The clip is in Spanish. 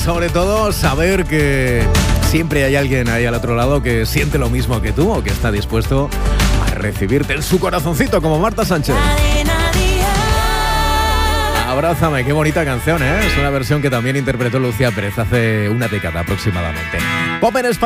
sobre todo saber que siempre hay alguien ahí al otro lado que siente lo mismo que tú o que está dispuesto a recibirte en su corazoncito como Marta Sánchez. Abrázame, qué bonita canción, ¿eh? Es una versión que también interpretó Lucía Pérez hace una década aproximadamente. Pop en España.